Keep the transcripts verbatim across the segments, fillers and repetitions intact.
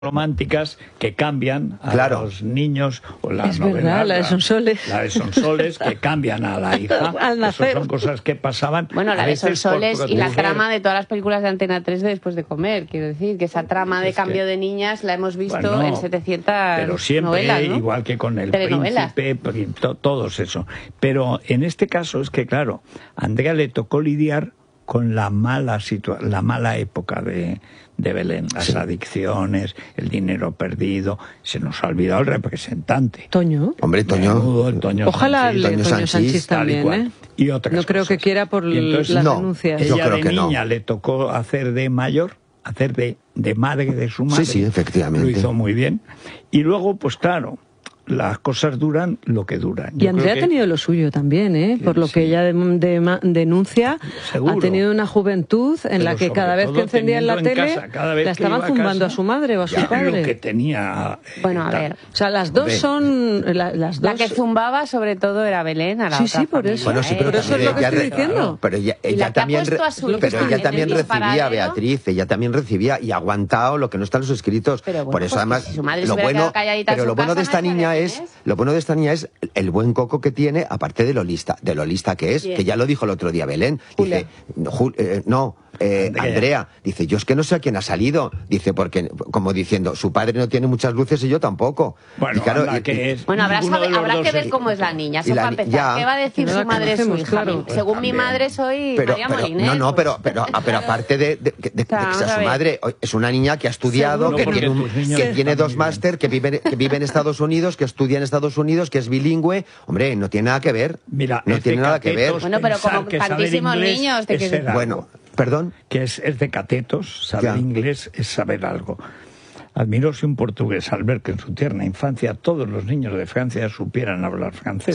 románticas que cambian a claro. los niños, o las es novelas, verdad, la de Sonsoles, la, la de Sonsoles que cambian a la hija. Al nacer. Eso son cosas que pasaban. Bueno, la a de veces Sonsoles por y la producir. trama de todas las películas de Antena tres de Después de comer, quiero decir, que esa trama de Es cambio que, de niñas la hemos visto bueno, en setecientas pero siempre, novelas, ¿no? igual que con El Telenovelas. Príncipe, to, todos eso. Pero en este caso es que, claro, a Andrea le tocó lidiar con la mala situa la mala época de, de Belén, las sí. adicciones, el dinero perdido. Se nos ha olvidado el representante. Toño. Hombre, Toño. Menudo, el Toño Ojalá Sanchís, Toño, Toño Sanchís también, ¿eh? Y otras no creo cosas. que quiera por entonces, las no, denuncias. Ella yo creo de que niña no. le tocó hacer de mayor, hacer de, de madre de su madre. Sí, sí, efectivamente. Lo hizo muy bien. Y luego, pues claro, las cosas duran lo que duran. Yo y Andrea que... ha tenido lo suyo también, ¿eh? Por lo sí. que ella de, de, denuncia, Seguro. ha tenido una juventud en Pero la que cada vez que encendía la tele casa, la estaban zumbando a, casa, a su madre o a su ya, padre. Lo que tenía. Eh, bueno, a ver. O sea, las dos son. La, las dos... la que zumbaba, sobre todo, era Belén. A la sí, otra sí, por eso. Bueno, sí, pero por eso es lo que estoy diciendo. Claro, pero ella, ella también, re, pero ella también recibía, Beatriz, ella también recibía y ha aguantado lo que no está en los escritos. Pero bueno, por eso, pues además, si su madre lo bueno, pero lo bueno de esta niña es, lo bueno de esta niña es el buen coco que tiene, aparte de lo lista, de lo lista que es, Bien. que ya lo dijo el otro día Belén. Dice, Jul, eh, no, eh, Andrea. Andrea, dice, yo es que no sé a quién ha salido. Dice, porque, como diciendo, su padre no tiene muchas luces y yo tampoco. Bueno, y claro, anda, y, que es bueno habrá, sabe, habrá que ver el... cómo es la niña. Eso la, para empezar. ¿Qué va a decir no su madre su hija? Claro. Pues Según también. mi madre soy pero, María pero, Moliner. No, no, pues... pero, pero, pero aparte de, de, de, de, claro, de que sea su madre, es una niña que ha estudiado, que tiene, un, que tiene dos máster, que vive, que vive en Estados Unidos, que estudia en Estados Unidos, que es bilingüe. Hombre, no tiene nada que ver. Mira, no tiene nada que ver. Bueno, pero como tantísimos niños. De que... Bueno, perdón. Que es, es de catetos, saber ya. inglés es saber algo. Admiro si un portugués, al ver que en su tierna infancia todos los niños de Francia supieran hablar francés.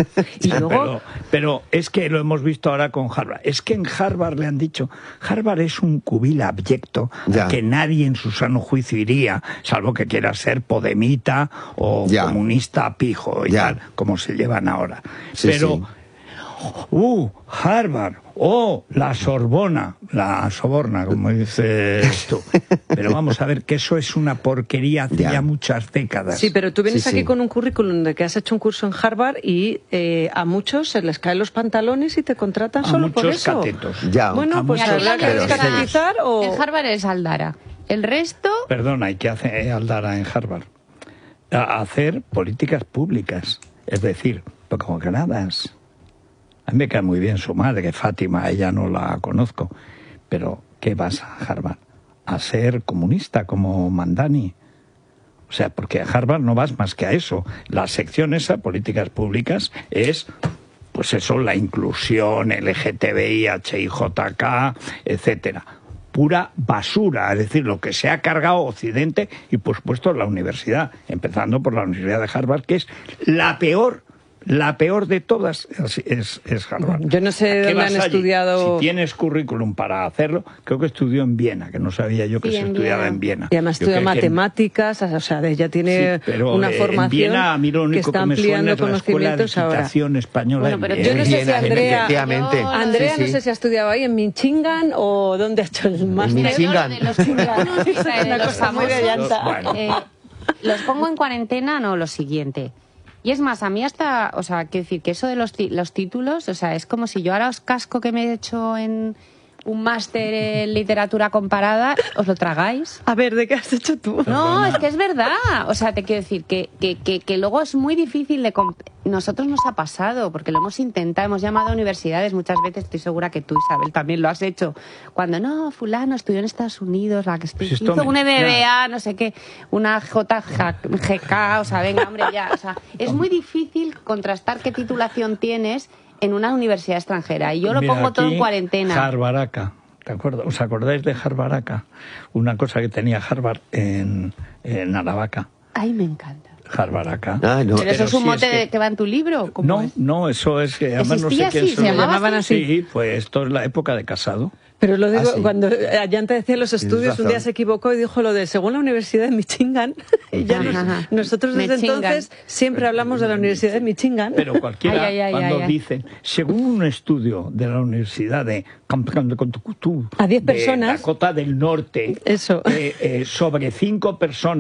y luego... pero, pero es que lo hemos visto ahora con Harvard. Es que en Harvard le han dicho, Harvard es un cubil abyecto ya. que nadie en su sano juicio iría, salvo que quiera ser podemita o ya. comunista pijo y ya. tal, como se llevan ahora. Sí, pero... Sí. ¡Uh! Harvard, ¡oh! La Sorbona, la Soborna, como dices tú. Pero vamos a ver que eso es una porquería hace ya, ya muchas décadas. Sí, pero tú vienes sí, aquí sí. con un currículum de que has hecho un curso en Harvard y eh, a muchos se les caen los pantalones y te contratan a solo por muchos eso. catetos. Ya. Bueno, a pues habrá que descatetizar o... En Harvard es Aldara. El resto... Perdona, hay que hacer Aldara en Harvard. A hacer políticas públicas. Es decir, como granadas. A mí me cae muy bien su madre, Fátima, ella no la conozco. Pero, ¿qué vas a Harvard? ¿A ser comunista como Mandani? O sea, porque a Harvard no vas más que a eso. La sección esa, políticas públicas, es, pues eso, la inclusión, L G T B I, H I J K, etcétera. Pura basura, es decir, lo que se ha cargado Occidente y, por supuesto, la universidad, empezando por la Universidad de Harvard, que es la peor. La peor de todas es, es, es Harvard. Yo no sé dónde han estudiado... Si tienes currículum para hacerlo, creo que estudió en Viena, que no sabía yo que sí, se estudiaba en Viena. Y además estudia matemáticas, que... o sea, ella tiene sí, pero, una eh, formación en Viena, a mí lo único que está ampliando que me conocimientos la ahora. Española bueno, pero yo no sé si Andrea, yo... Andrea sí, no sí. sé si ha estudiado ahí en Michigan o dónde ha hecho el máster. En Michigan. De los chinganos, es una cosa muy gallanta. Bueno. Eh, los pongo en cuarentena, no, lo siguiente. Y es más, a mí hasta, o sea, quiero decir que eso de los, los títulos, o sea, es como si yo ahora os casco que me he hecho en un máster en literatura comparada, os lo tragáis. A ver, ¿de qué has hecho tú? No, es que es verdad. O sea, te quiero decir que, que, que, que luego es muy difícil de... Nosotros nos ha pasado, porque lo hemos intentado, hemos llamado a universidades muchas veces, estoy segura que tú, Isabel, también lo has hecho. Cuando, no, fulano estudió en Estados Unidos, la que estoy, pues hizo un M B A, no sé qué, una J G K, o sea, venga, hombre, ya. O sea, es muy difícil contrastar qué titulación tienes en una universidad extranjera. Y yo lo Mira, pongo todo en cuarentena. Harvaraca, ¿te acuerdas? ¿Os acordáis de Harvaraca? Una cosa que tenía Harvard en, en Aravaca. Ay, me encanta. Harvaraca. Ah, no. ¿Pero eso es un si mote es que... que va en tu libro? ¿Cómo no, es? no, eso es que además no sé quién así? se ¿Se llamaba llamaban así? Sí, pues esto es la época de Casado. Pero lo digo, ah, ¿sí? cuando Ayanta decía los estudios, un día se equivocó y dijo lo de según la Universidad de Michigan, y ya nos, nosotros desde Michigan. entonces siempre hablamos de la Universidad de Michigan. Pero cualquiera, ay, ay, ay, cuando ay, ay. dicen, según un estudio de la Universidad de a diez personas, de Dakota del Norte, eso. Eh, eh, sobre cinco personas